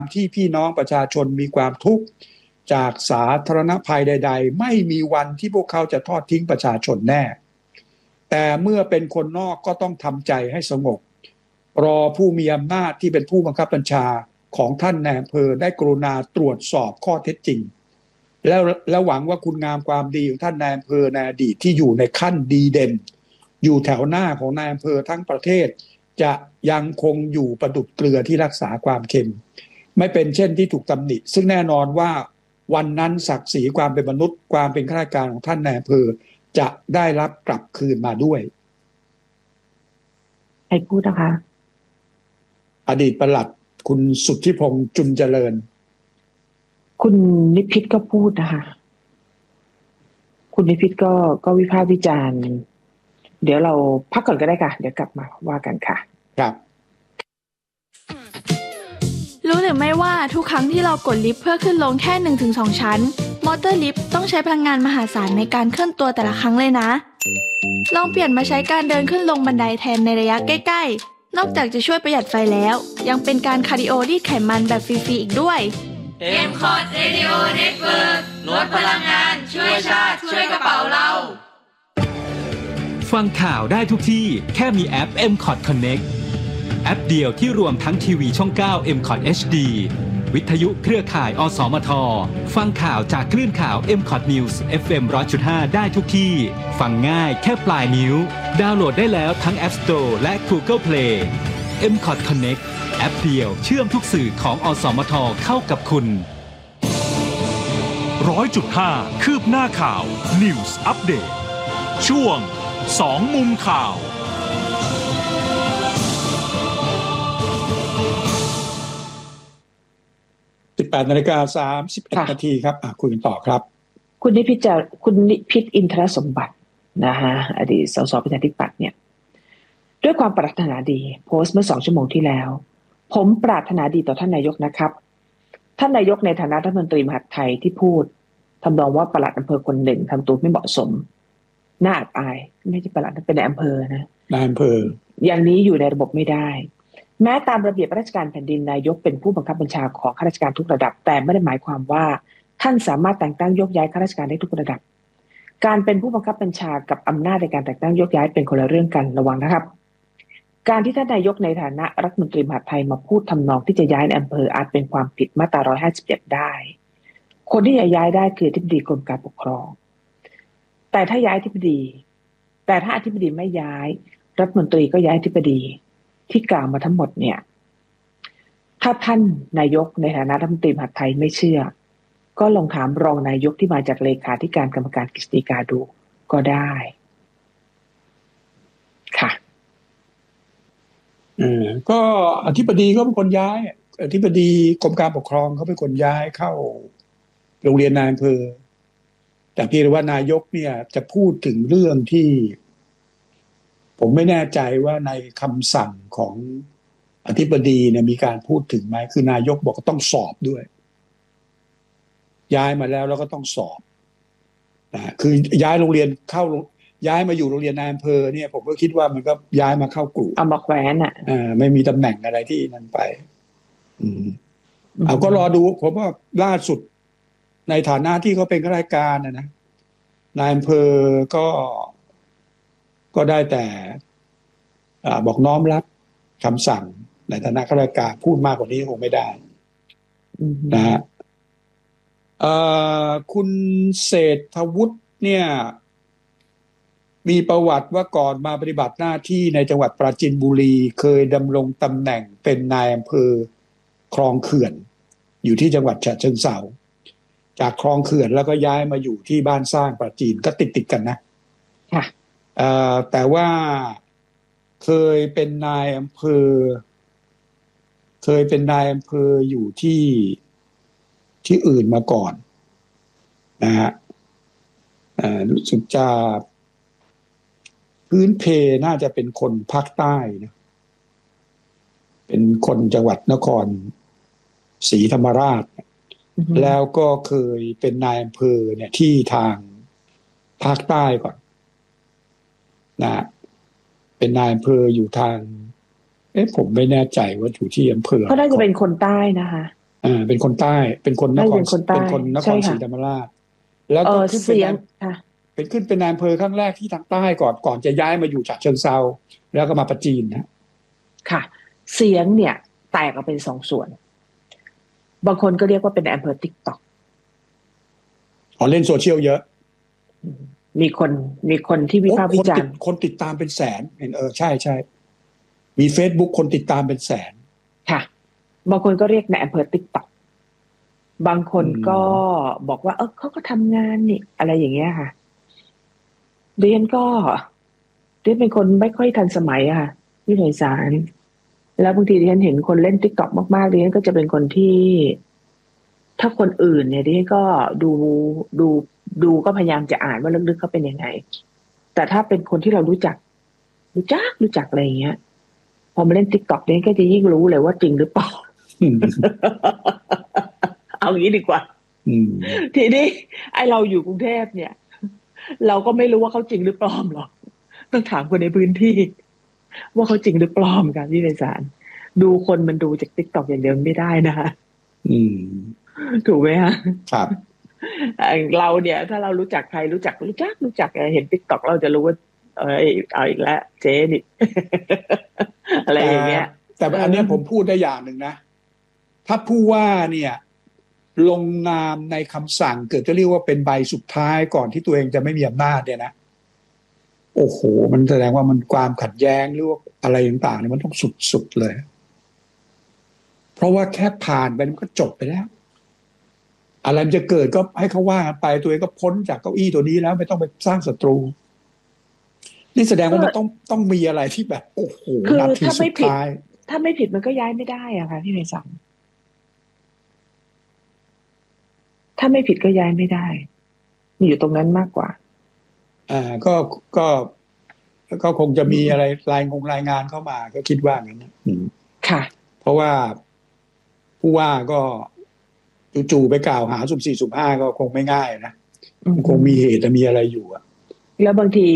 ที่พี่น้องประชาชนมีความทุกข์จากสาธารณภัยใดๆไม่มีวันที่พวกเขาจะทอดทิ้งประชาชนแน่แต่เมื่อเป็นคนนอกก็ต้องทำใจให้สงบรอผู้มีอำนาจที่เป็นผู้บังคับบัญชาของท่านนายอำเภอได้กรุณาตรวจสอบข้อเท็จจริงแล้วหวังว่าคุณงามความดีของท่านนายอำเภอในอดีตที่อยู่ในขั้นดีเด่นอยู่แถวหน้าของนายอำเภอทั้งประเทศจะยังคงอยู่ประดุจเกลือที่รักษาความเค็มไม่เป็นเช่นที่ถูกตำหนิซึ่งแน่นอนว่าวันนั้นศักดิ์ศรีความเป็นมนุษย์ความเป็นข้าราชการของท่านนายอำเภอจะได้รับกลับคืนมาด้วยใครพูดนะคะอดีตปลัดคุณสุทธิพงษ์จุนเจริญคุณนิพิษก็พูดนะคะคุณนิพิษก็วิพากษ์วิจารณ์เดี๋ยวเราพักก่อนก็ได้ค่ะเดี๋ยวกลับมาว่ากันค่ะครับรู้หรือไม่ว่าทุกครั้งที่เรากดลิฟต์เพื่อขึ้นลงแค่ 1-2 ชั้นมอเตอร์ลิฟต์ต้องใช้พลังงานมหาศาลในการเคลื่อนตัวแต่ละครั้งเลยนะลองเปลี่ยนมาใช้การเดินขึ้นลงบันไดแทนในระยะใกล้ๆนอกจากจะช่วยประหยัดไฟแล้วยังเป็นการคาร์ดิโอรีดไขมันแบบฟรีๆอีกด้วย M-Cot Radio Network ลดพลังงานช่วยชาติช่วยกระเป๋าเราฟังข่าวได้ทุกที่แค่มีแอป M-Cot Connect แอปเดียวที่รวมทั้งทีวีช่อง 9 M-Cot HD วิทยุเครือข่ายอสมทฟังข่าวจากคลื่นข่าว M-Cot News FM 100.5 ได้ทุกที่ฟังง่ายแค่ปลายนิ้วดาวน์โหลดได้แล้วทั้ง App Store และ Google Play M-Cot Connect แอปเดียวเชื่อมทุกสื่อของอสมทเข้ากับคุณ 100.5 คืบหน้าข่าว News Update ช่วง2มุมข่าว 18:31 น.ครับคุยกันต่อครับคุณนิพิษอินทรสมบัตินะฮะอดีตสสประชาธิปัตย์เนี่ยด้วยความปรารถนาดีโพสต์เมื่อ2 ชั่วโมงที่แล้วผมปรารถนาดีต่อท่านนายกนะครับท่านนายกในฐานะรัฐมนตรีมหาดไทยที่พูดทำนองว่าปลัดอำเภอคนหนึ่งทำตัวไม่เหมาะสมน่าอับอายไม่ใช่ปลัดเป็นนายอำเภอนะนายอำเภออย่างนี้อยู่ในระบบไม่ได้แม้ตามระเบียบราชการแผ่นดินนายกเป็นผู้บังคับบัญชาของข้าราชการทุกระดับแต่ไม่ได้หมายความว่าท่านสามารถแต่งตั้งโยกย้ายข้าราชการได้ทุกระดับการเป็นผู้บังคับบัญชากับอำนาจในการแต่งตั้งโยกย้ายเป็นคนละเรื่องกันระวังนะครับการที่ท่านนายกในฐานะรัฐมนตรีมหาดไทยมาพูดทำนองที่จะย้ายในอำเภออาจเป็นความผิดมาตรา157ได้คนที่จะย้ายได้คืออธิบดีกรมการปกครองแต่ถ้าอธิบดีไม่ย้ายรัฐมนตรีก็ย้ายอธิบดีที่กล่าวมาทั้งหมดเนี่ยถ้าท่านนายกในฐานะรัฐมนตรีมหาดไทยไม่เชื่อก็ลองถามรองนายกที่มาจากเลขาธิการกรรมการกฤษฎีกาดูก็ได้ค่ะก็อธิบดีก็เป็นคนย้ายอธิบดีกรมการปกครองเขาเป็นคนย้ายเข้าโรงเรียนนายอำเภอแต่พี่ว่านายกเนี่ยจะพูดถึงเรื่องที่ผมไม่แน่ใจว่าในคำสั่งของอธิบดีเนี่ยมีการพูดถึงไหมคือนายกบอกต้องสอบด้วยย้ายมาแล้วก็ต้องสอบคือย้ายโรงเรียนย้ายมาอยู่โรงเรียนนายอำเภอเนี่ยผมก็คิดว่ามันก็ย้ายมาเข้ากลุ่มเอามาแขวนไม่มีตำแหน่งอะไรที่นั่นไปเอาก็รอดูผมว่าล่าสุดในฐานะที่เขาเป็นข้าราชการนะนายอำเภอก็ได้แต่บอกน้อมรับคำสั่งในฐานะข้าราชการพูดมากกว่านี้คงไม่ได้นะฮะคุณเศรษฐวุฒิเนี่ยมีประวัติว่าก่อนมาปฏิบัติหน้าที่ในจังหวัดปราจีนบุรีเคยดำรงตำแหน่งเป็นนายอำเภอคลองเขื่อนอยู่ที่จังหวัดฉะเชิงเทราจากคลองเขื่อนแล้วก็ย้ายมาอยู่ที่บ้านสร้างปราจีนก็ติดกันนะค่ะแต่ว่าเคยเป็นนายอำเภออยู่ที่อื่นมาก่อนนะฮะรู้สึกจะพื้นเพน่าจะเป็นคนภาคใต้นะเป็นคนจังหวัดนครศรีธรรมราชแล้วก็เคยเป็นนายอำเภอเนี่ยที่ทางภาคใต้ก่อนนะเป็นนายอำเภออยู่ทางผมไม่แน่ใจว่าอยู่ที่อำเภอก็น่าจะเป็นคนใต้นะคะเป็นคนใต้เป็นคนนครเป็นคนนครศรีธรรมราชแล้วก็ขึ้นเสียงค่ะเป็นนายอำเภอครั้งแรกที่ทางใต้ก่อนจะย้ายมาอยู่ฉะเชิงเทราแล้วก็มาประจีนนะค่ะเสียงเนี่ยแตกออกเป็นสองส่วนบางคนก็เรียกว่าเป็นอำเภอ TikTok เล่นโซเชียลเยอะมีคนที่วิพากษ์วิจารณ์คนติดตามเป็นแสนเห็นใช่มี Facebook คนติดตามเป็นแสนค่ะบางคนก็เรียกในอำเภอ TikTok บางคนก็บอกว่าเขาก็ทำงานนี่อะไรอย่างเงี้ยค่ะเรียนเป็นคนไม่ค่อยทันสมัยค่ะที่ไพศาลแล้วบางทีดิฉันเห็นคนเล่น TikTok มากๆดิฉันก็จะเป็นคนที่ถ้าคนอื่นเนี่ยดิฉันก็ดูก็พยายามจะอ่านว่าลึกๆเขาเป็นยังไงแต่ถ้าเป็นคนที่เรารู้จักอะไรอย่างเงี้ยพอมาเล่น TikTok ดิฉันก็จะยิ่งรู้เลยว่าจริงหรือเปล่า เอาอย่างนี้ดีกว่าทีนี้ไอเราอยู่กรุงเทพเนี่ยเราก็ไม่รู้ว่าเขาจริงหรือปลอมหรอกต้องถามคนในพื้นที่ว่าเขาจริงหรือปลอมกันที่ไพศาลดูคนมันดูจาก TikTok อย่างเดียวไม่ได้นะคะถูกไหมฮะครับเราเนี่ยถ้าเรารู้จักใครรู้จักเห็น TikTok เราจะรู้ว่าเอาอีกแล้วเจ๊นี่ อะไรอย่างเงี้ยแต่อันนี้ผมพูดได้อย่างหนึ่งนะถ้าผู้ว่าเนี่ยลงนามในคำสั่งเกิดจะเรียกว่าเป็นใบสุดท้ายก่อนที่ตัวเองจะไม่มีอำนาจเนี่ยนะโอ้โหมันแสดงว่ามันความขัดแย้งหรือว่าอะไรต่างๆเนี่ยมันต้องสุดๆเลยเพราะว่าแค่ผ่านไปมันก็จบไปแล้วอะไรมันจะเกิดก็ให้เขาว่ากันไปตัวเองก็พ้นจากเก้าอี้ตัวนี้แล้วไม่ต้องไปสร้างศัตรูนี่แสดงว่ามันต้องมีอะไรที่แบบโอ้โหนาทีสุดท้ายถ้าไม่ผิดมันก็ย้ายไม่ได้อะค่ะพี่ไพศาลถ้าไม่ผิดก็ย้ายไม่ได้มีอยู่ตรงนั้นมากกว่าก็คงจะมีอะไรรายงานเข้ามาก็คิดว่างั้นนะค่ะเพราะว่าผู้ว่าก็จู่ๆไปกล่าวหาสุ่ม4สุ่ม5ก็คงไม่ง่ายนะคงมีเหตุมีอะไรอยู่อะแล้วบางที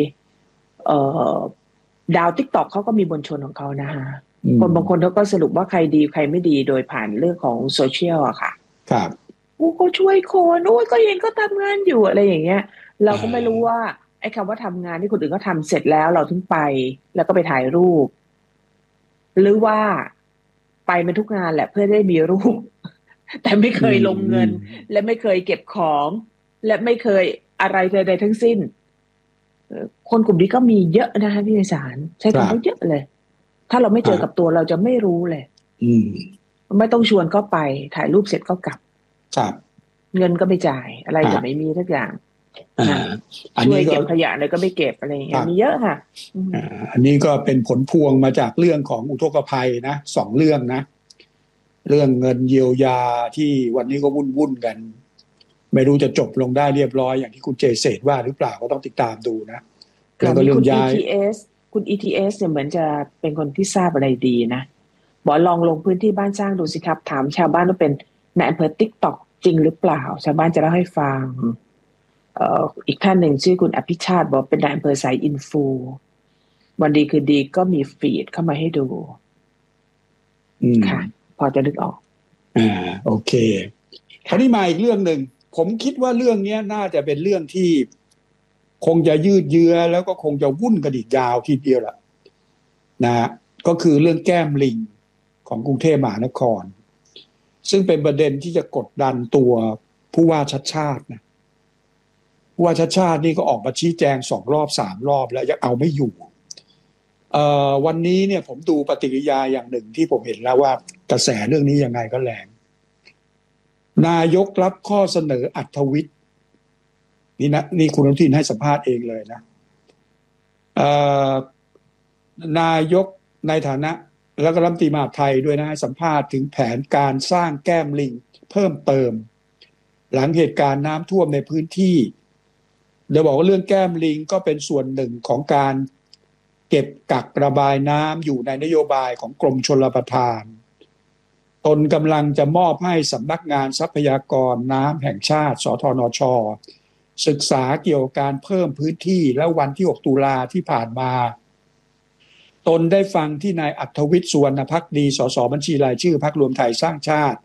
ดาว TikTok เขาก็มีมวลชนของเขานะคะคนบางคนเขาก็สรุปว่าใครดีใครไม่ดีโดยผ่านเรื่องของโซเชียลอะค่ะครับก็ช่วยคนก็เห็นก็ทำงานอยู่อะไรอย่างเงี้ยเราก็ไม่รู้ว่าไอ้คำว่าทำงานที่คนอื่นก็ทำเสร็จแล้วเราถึงไปแล้วก็ไปถ่ายรูปหรือว่าไปมาทุกงานแหละเพื่อได้มีรูปแต่ไม่เคยลงเงินและไม่เคยเก็บของและไม่เคยอะไรใดๆทั้งสิ้นคนกลุ่มนี้ก็มีเยอะนะคะพี่ไพศาลใช้คำว่าเยอะเลยถ้าเราไม่เจอกับตัวเราจะไม่รู้เลยไม่ต้องชวนก็ไปถ่ายรูปเสร็จก็กลับเงินก็ไม่จ่ายอะไรจะไม่มีทุกอย่างช่วยเก็บขยะอะไรก็ไม่เก็บอะไรอย่างเงี้ยมีเยอะค่ะอันนี้ก็เป็นผลพวงมาจากเรื่องของอุทกภัยนะ2เรื่องนะเรื่องเงินเยียวยาที่วันนี้ก็วุ่นกันไม่รู้จะจบลงได้เรียบร้อยอย่างที่คุณเจเศษว่าหรือเปล่าก็ต้องติดตามดูนะแล้วก็เรื่องย้ายคุณ ETS เนี่ยเหมือนจะเป็นคนที่ทราบอะไรดีนะบอกลองลงพื้นที่บ้านสร้างดูสิครับถามชาวบ้านว่าเป็นในอำเภอ TikTok จริงหรือเปล่าชาวบ้านจะเล่าให้ฟังอีกท่านหนึ่งชื่อคุณอภิชาติบอกเป็นนายอำเภอสายอินฟูวันดีคือดีก็มีฟีดเข้ามาให้ดูค่ะพอจะนึกออกโอเคคราวนี้มาอีกเรื่องหนึ่งผมคิดว่าเรื่องนี้น่าจะเป็นเรื่องที่คงจะยืดเยื้อแล้วก็คงจะวุ่นกันอีกยาวทีเดียวล่ะนะก็คือเรื่องแก้มลิงของกรุงเทพมหานครซึ่งเป็นประเด็นที่จะกดดันตัวผู้ว่าชัดชาตินะผู้ว่าชัดชาตินี่ก็ออกมาชี้แจง2 รอบ 3 รอบแล้วยังเอาไม่อยู่วันนี้เนี่ยผมดูปฏิกิริยาอย่างหนึ่งที่ผมเห็นแล้วว่ากระแสเรื่องนี้ยังไงก็แรงนายกรับข้อเสนออัธวิทย์นี่คุณอนุทินให้สัมภาษณ์เองเลยนะนายกในฐานะแล้วก็รัฐมนตรีมหาดไทยด้วยนะให้สัมภาษณ์ถึงแผนการสร้างแก้มลิงเพิ่มเติมหลังเหตุการณ์น้ำท่วมในพื้นที่โดยบอกว่าเรื่องแก้มลิงก็เป็นส่วนหนึ่งของการเก็บกักระบายน้ำอยู่ในนโยบายของกรมชลประทานตนกำลังจะมอบให้สำนักงานทรัพยากรน้ำแห่งชาติสทนช.ศึกษาเกี่ยวกับการเพิ่มพื้นที่และวันที่6 ตุลาที่ผ่านมาตนได้ฟังที่นายอัธวิทย์สุวรรณภักดีสสบัญชีรายชื่อพรรครวมไทยสร้างชาติ